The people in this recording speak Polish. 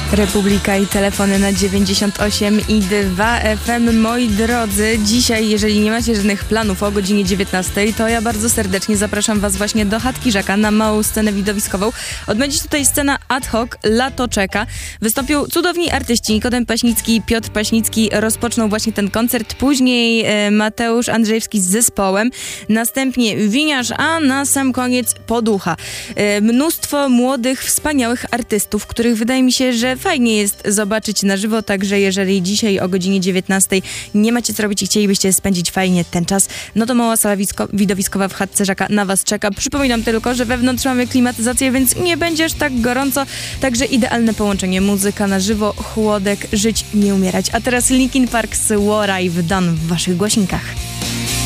Republika i telefony na 98 i 2 FM. Moi drodzy, dzisiaj, jeżeli nie macie żadnych planów o godzinie 19, to ja bardzo serdecznie zapraszam was właśnie do Chatki Żaka na małą scenę widowiskową. Odbędzie się tutaj scena ad hoc, lato czeka. Wystąpią cudowni artyści. Nikodem Paśnicki i Piotr Paśnicki rozpoczną właśnie ten koncert. Później Mateusz Andrzejewski z zespołem. Następnie Winiarz, a na sam koniec Poducha. Mnóstwo młodych, wspaniałych artystów, których wydaje mi się, że fajnie jest zobaczyć na żywo, także jeżeli dzisiaj o godzinie 19 nie macie co robić i chcielibyście spędzić fajnie ten czas, no to mała sala widowiskowa w Chatce Żaka na was czeka. Przypominam tylko, że wewnątrz mamy klimatyzację, więc nie będzie aż tak gorąco, także idealne połączenie. Muzyka na żywo, chłodek, żyć, nie umierać. A teraz Linkin Park z What I've Done w waszych głośnikach.